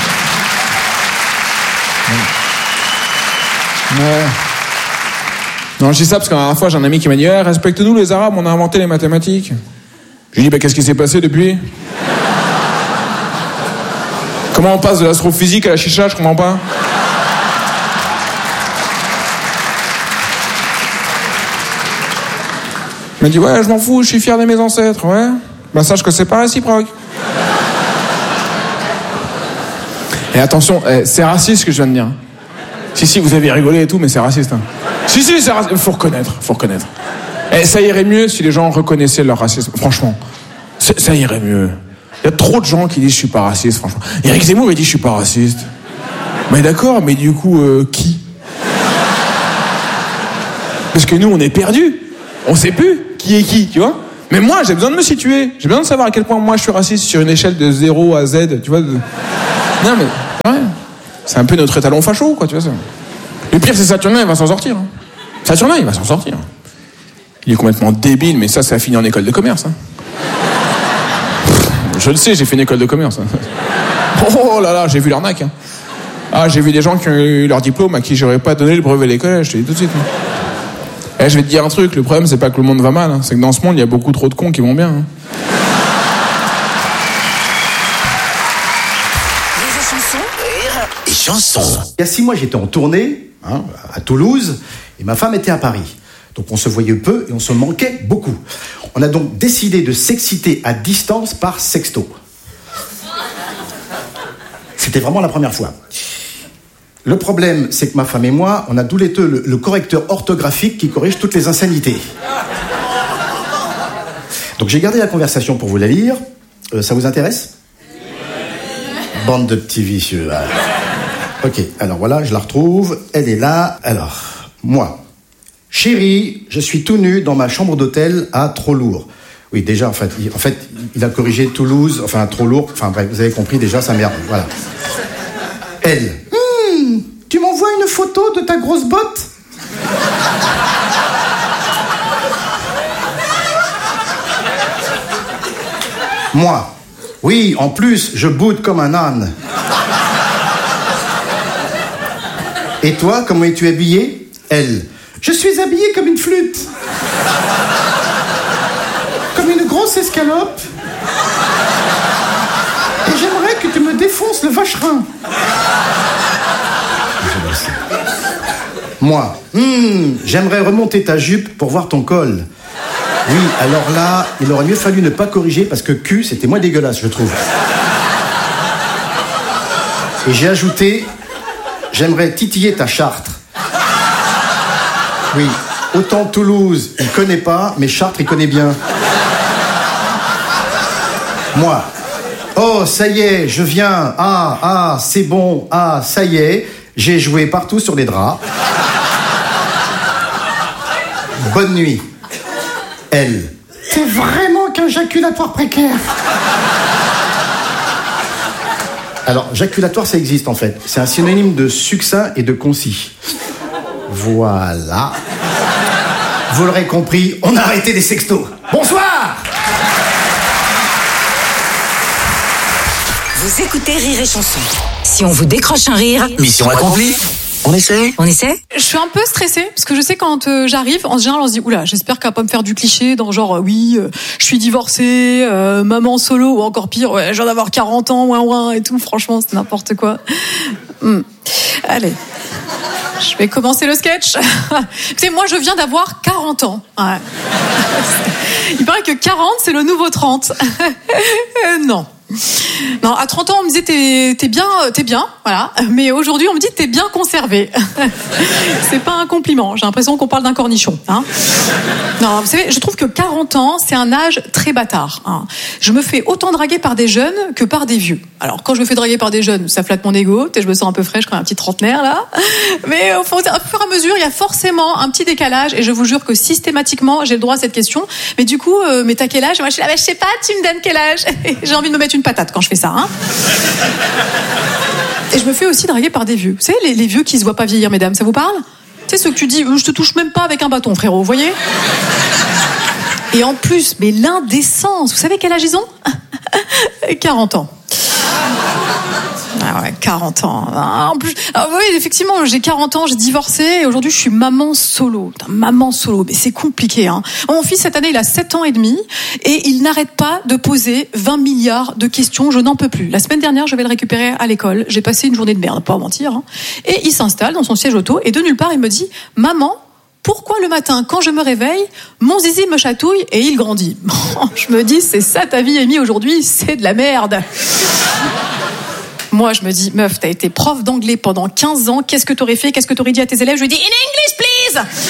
Ouais. Non, je dis ça parce qu'à la dernière fois, j'ai un ami qui m'a dit respecte-nous les Arabes, on a inventé les mathématiques. Je lui ai dit qu'est-ce qui s'est passé depuis? Comment on passe de l'astrophysique à la chicha, je comprends pas. Il m'a dit je m'en fous, je suis fier de mes ancêtres, ouais. Bah sache que c'est pas réciproque. Et attention, c'est raciste ce que je viens de dire. Si, vous avez rigolé et tout, mais c'est raciste. Hein. Si, c'est raciste. Faut reconnaître. Et ça irait mieux si les gens reconnaissaient leur racisme. Franchement, ça irait mieux. Il y a trop de gens qui disent je suis pas raciste, franchement. Éric Zemmour, il dit je suis pas raciste. Mais d'accord, mais du coup, qui? Parce que nous, on est perdus. On sait plus qui est qui, tu vois. Mais moi, j'ai besoin de me situer. J'ai besoin de savoir à quel point moi je suis raciste sur une échelle de 0 à Z, tu vois. Non, mais c'est vrai. C'est un peu notre étalon facho, quoi, tu vois ça. Le pire, c'est Saturnin, il va s'en sortir. Hein. Saturnin, il va s'en sortir. Il est complètement débile, mais ça a fini en école de commerce. Hein. Je le sais, j'ai fait une école de commerce. Hein. Oh là là, j'ai vu l'arnaque. Hein. Ah, j'ai vu des gens qui ont eu leur diplôme à qui j'aurais pas donné le brevet des collèges, je te dis tout de suite. Hein. Et je vais te dire un truc, le problème, c'est pas que le monde va mal, hein. C'est que dans ce monde, il y a beaucoup trop de cons qui vont bien. Hein. Chanson. Il y a 6 mois, j'étais en tournée à Toulouse et ma femme était à Paris. Donc on se voyait peu et on se manquait beaucoup. On a donc décidé de s'exciter à distance par sexto. C'était vraiment la première fois. Le problème, c'est que ma femme et moi, on a tous les deux le correcteur orthographique qui corrige toutes les insanités. Donc j'ai gardé la conversation pour vous la lire. Ça vous intéresse ? Bande de petits vicieux. Ok, alors voilà, je la retrouve. Elle est là. Alors, moi. Chérie, je suis tout nu dans ma chambre d'hôtel à Trop-Lourd. Oui, déjà, en fait, il a corrigé Toulouse, enfin, Trop-Lourd. Enfin, bref, vous avez compris, déjà, ça merde. Voilà. Elle. Tu m'envoies une photo de ta grosse botte ? Moi. Oui, en plus, je boude comme un âne. Et toi, comment es-tu habillée ? Elle. Je suis habillée comme une flûte. Comme une grosse escalope. Et j'aimerais que tu me défonces le vacherin. Moi. J'aimerais remonter ta jupe pour voir ton col. Oui, alors là, il aurait mieux fallu ne pas corriger parce que cul, c'était moins dégueulasse, je trouve. Et j'ai ajouté, j'aimerais titiller ta Chartres. Oui, autant Toulouse, il connaît pas, mais Chartres, il connaît bien. Moi. Oh, ça y est, je viens. Ah, c'est bon. Ah, ça y est, j'ai joué partout sur les draps. Bonne nuit. Elle. C'est vraiment qu'un jaculatoire précaire. Alors, jaculatoire, ça existe en fait. C'est un synonyme de succinct et de concis. Voilà. Vous l'aurez compris, on a arrêté les sextos. Bonsoir. Vous écoutez Rire et Chanson. Si on vous décroche un rire... Mission accomplie. On essaie ? Je suis un peu stressée parce que je sais quand j'arrive, en général on se dit oula, j'espère qu'elle va pas me faire du cliché dans genre je suis divorcée, maman solo ou encore pire, ouais, je viens d'avoir 40 ans, ouin et tout, franchement, c'est n'importe quoi. Allez. Je vais commencer le sketch. Tu sais, moi je viens d'avoir 40 ans. Ouais. Il paraît que 40 c'est le nouveau 30. Non. Non, à 30 ans, on me disait t'es bien, voilà. Mais aujourd'hui, on me dit t'es bien conservé. C'est pas un compliment. J'ai l'impression qu'on parle d'un cornichon. Hein. Non, vous savez, je trouve que 40 ans, c'est un âge très bâtard. Hein. Je me fais autant draguer par des jeunes que par des vieux. Alors, quand je me fais draguer par des jeunes, ça flatte mon ego. Je me sens un peu fraîche comme un petit trentenaire là. Mais au fur et à mesure, il y a forcément un petit décalage. Et je vous jure que systématiquement, j'ai le droit à cette question. Mais du coup, mais t'as quel âge ? Moi, je suis là, je sais pas. Tu me donnes quel âge ? J'ai envie de me mettre une patate quand je fais ça. Hein. Et je me fais aussi draguer par des vieux. Vous savez, les vieux qui se voient pas vieillir, mesdames, ça vous parle ? Tu sais, ceux que tu dis, je te touche même pas avec un bâton, frérot, vous voyez ? Et en plus, mais l'indécence, vous savez quel âge ils ont ? 40 ans. Ah ouais, 40 ans. En plus, oui, effectivement, j'ai 40 ans, j'ai divorcé et aujourd'hui je suis maman solo. Maman solo, mais c'est compliqué. Hein. Mon fils cette année il a 7 ans et demi et il n'arrête pas de poser 20 milliards de questions. Je n'en peux plus. La semaine dernière, je vais le récupérer à l'école. J'ai passé une journée de merde, pas à mentir. Hein. Et il s'installe dans son siège auto et de nulle part il me dit « Maman, pourquoi le matin, quand je me réveille, mon zizi me chatouille et il grandit ?» Je me dis, c'est ça ta vie, Amy, aujourd'hui, c'est de la merde. Moi, je me dis, meuf, t'as été prof d'anglais pendant 15 ans, qu'est-ce que t'aurais fait, qu'est-ce que t'aurais dit à tes élèves? Je lui dis, in English, please.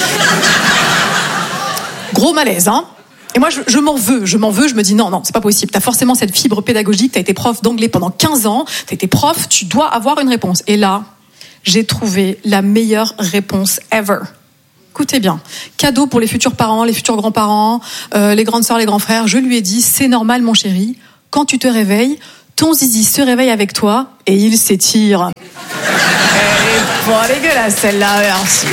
Gros malaise, hein. Et moi, je m'en veux, je me dis, non, c'est pas possible, t'as forcément cette fibre pédagogique, t'as été prof d'anglais pendant 15 ans, t'as été prof, tu dois avoir une réponse. Et là, j'ai trouvé la meilleure réponse ever. Écoutez bien, cadeau pour les futurs parents, les futurs grands-parents, les grandes sœurs, les grands frères. Je lui ai dit, c'est normal mon chéri, quand tu te réveilles, ton zizi se réveille avec toi et il s'étire. Elle est pas dégueulasse celle-là, merci.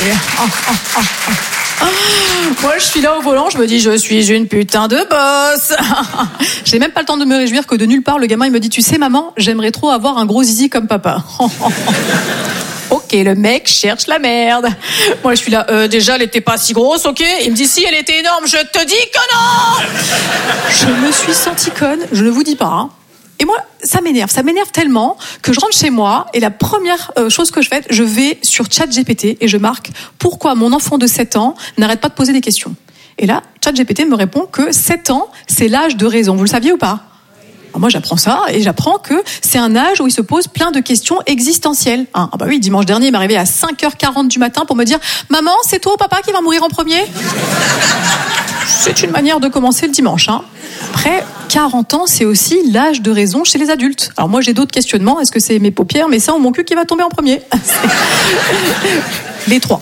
Moi je suis là au volant, je me dis je suis une putain de boss. J'ai même pas le temps de me réjouir que de nulle part le gamin il me dit, tu sais maman, j'aimerais trop avoir un gros zizi comme papa. Ok, le mec cherche la merde. Moi, je suis là, déjà, elle était pas si grosse, ok? Il me dit, si, elle était énorme, je te dis que non! Je me suis sentie conne, je ne vous dis pas, hein. Et moi, ça m'énerve tellement que je rentre chez moi et la première chose que je fais, je vais sur ChatGPT et je marque pourquoi mon enfant de 7 ans n'arrête pas de poser des questions. Et là, ChatGPT me répond que 7 ans, c'est l'âge de raison. Vous le saviez ou pas? Alors moi, j'apprends ça et j'apprends que c'est un âge où il se pose plein de questions existentielles. Ah bah oui, dimanche dernier, il m'est arrivé à 5h40 du matin pour me dire « Maman, c'est toi ou papa qui va mourir en premier ?» C'est une manière de commencer le dimanche. Hein. Après, 40 ans, c'est aussi l'âge de raison chez les adultes. Alors moi, j'ai d'autres questionnements. Est-ce que c'est mes paupières, mes seins ou mon cul qui va tomber en premier? Les trois.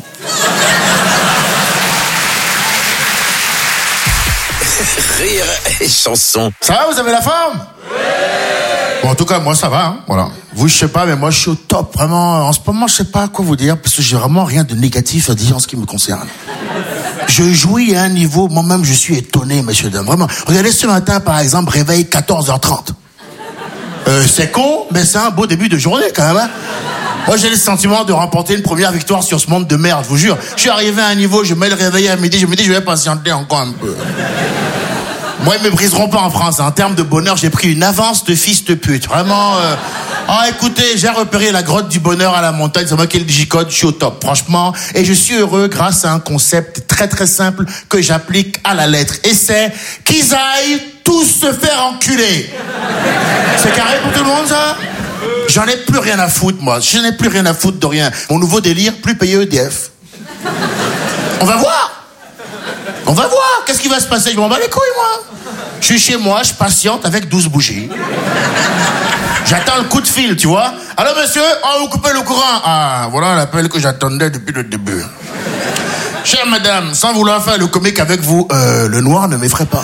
Rire et chanson. Ça va, vous avez la forme? Bon, en tout cas, moi, ça va, hein, voilà. Vous, je sais pas, mais moi, je suis au top, vraiment. En ce moment, je sais pas quoi vous dire, parce que j'ai vraiment rien de négatif à dire en ce qui me concerne. Je jouis à un niveau, moi-même, je suis étonné, messieurs, dames, vraiment. Regardez ce matin, par exemple, réveil 14h30. C'est con, mais c'est un beau début de journée, quand même, hein. Moi, j'ai le sentiment de remporter une première victoire sur ce monde de merde, je vous jure. Je suis arrivé à un niveau, je mets le réveil à midi, je me dis, je vais patienter encore un peu. Moi, ils me briseront pas en France. En termes de bonheur, j'ai pris une avance de fils de pute. Vraiment. Écoutez, j'ai repéré la grotte du bonheur à la montagne. C'est moi qui le gicote. Je suis au top, franchement. Et je suis heureux grâce à un concept très très simple que j'applique à la lettre. Et c'est qu'ils aillent tous se faire enculer. C'est carré pour tout le monde, ça? J'en ai plus rien à foutre, moi. Je n'ai plus rien à foutre de rien. Mon nouveau délire, plus payer EDF. On va voir. On va voir, qu'est-ce qui va se passer? Je m'en bats les couilles, moi. Je suis chez moi, je patiente avec 12 bougies. J'attends le coup de fil, tu vois. Allô, monsieur? Oh, vous coupez le courant. Ah, voilà l'appel que j'attendais depuis le début. Chère madame, sans vouloir faire le comique avec vous, le noir ne m'effraie pas.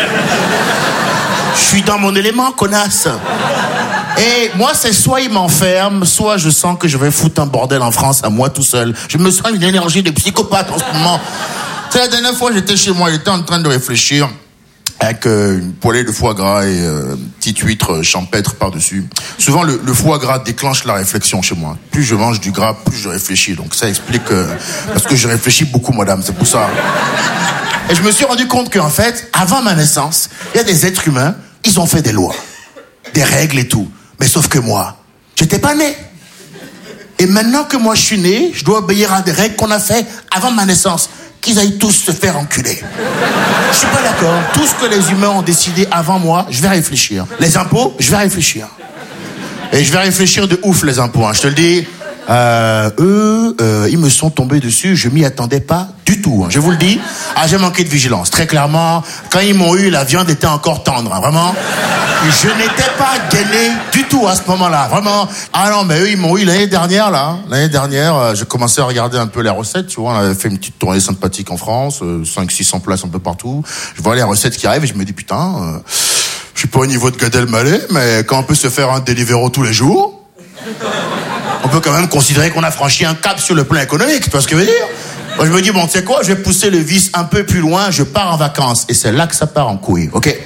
Je suis dans mon élément, connasse. Et moi, c'est soit il m'enferme, soit je sens que je vais foutre un bordel en France à moi tout seul. Je me sens une énergie de psychopathe en ce moment. C'est la dernière fois j'étais chez moi, j'étais en train de réfléchir avec une poêlée de foie gras et petite huître champêtre par-dessus. Souvent, le foie gras déclenche la réflexion chez moi. Plus je mange du gras, plus je réfléchis. Donc ça explique parce que je réfléchis beaucoup, madame, c'est pour ça. Et je me suis rendu compte qu'en fait, avant ma naissance, il y a des êtres humains, ils ont fait des lois, des règles et tout. Mais sauf que moi, j'étais pas né. Et maintenant que moi je suis né, je dois obéir à des règles qu'on a fait avant ma naissance. Qu'ils aillent tous se faire enculer. Je suis pas d'accord. Tout ce que les humains ont décidé avant moi, je vais réfléchir. Les impôts, je vais réfléchir. Et je vais réfléchir de ouf, les impôts, hein. Je te le dis. Ils me sont tombés dessus, je m'y attendais pas du tout, hein. Je vous le dis. J'ai manqué de vigilance, très clairement. Quand ils m'ont eu, la viande était encore tendre, hein, vraiment. Je n'étais pas gainé du tout à ce moment-là, vraiment. Ah non, mais eux, ils m'ont eu l'année dernière, là. L'année dernière, j'ai commencé à regarder un peu les recettes, tu vois. On avait fait une petite tournée sympathique en France, 500-600 places un peu partout. Je vois les recettes qui arrivent et je me dis, putain, je suis pas au niveau de Gad Elmaleh, mais quand on peut se faire un Deliveroo tous les jours, on peut quand même considérer qu'on a franchi un cap sur le plan économique, tu vois ce que je veux dire? Moi, je me dis, bon, tu sais quoi, je vais pousser le vice un peu plus loin, je pars en vacances. Et c'est là que ça part en couille, ok?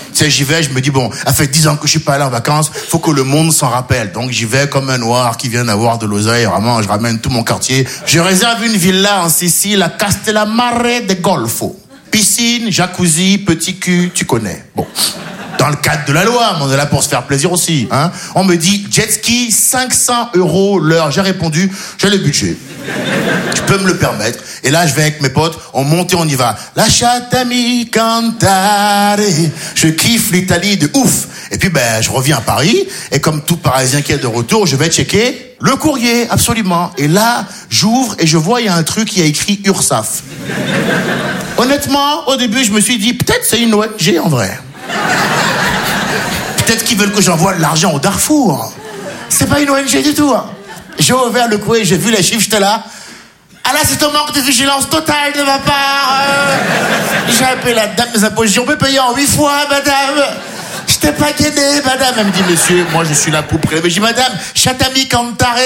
Tu sais, j'y vais, je me dis, bon, ça fait 10 ans que je suis pas allé en vacances, faut que le monde s'en rappelle. Donc j'y vais comme un noir qui vient d'avoir de l'oseille, vraiment, je ramène tout mon quartier. Je réserve une villa en Sicile, à Castellammare de Golfo. Piscine, jacuzzi, petit cul, tu connais. Bon. Dans le cadre de la loi, mais on est là pour se faire plaisir aussi, hein. On me dit, jet ski, 500 € l'heure. J'ai répondu, j'ai le budget. Tu peux me le permettre. Et là, je vais avec mes potes, on monte et on y va. Lasciatemi cantare. Je kiffe l'Italie de ouf. Et puis, je reviens à Paris, et comme tout Parisien qui est de retour, je vais checker le courrier, absolument. Et là, j'ouvre et je vois, il y a un truc qui a écrit URSAF. Honnêtement, au début, je me suis dit, peut-être c'est une ONG en vrai. Peut-être qu'ils veulent que j'envoie de l'argent au Darfour. C'est pas une ONG du tout. J'ai ouvert le courrier, j'ai vu les chiffres, j'étais là. Ah là, c'est un manque de vigilance totale de ma part. J'ai appelé la dame des impôts, j'ai dit, on peut payer en 8 fois, madame. J'étais pas gêné, madame. Elle me dit, monsieur, moi je suis là pour prélever. J'ai dit, madame, Chatami Cantare.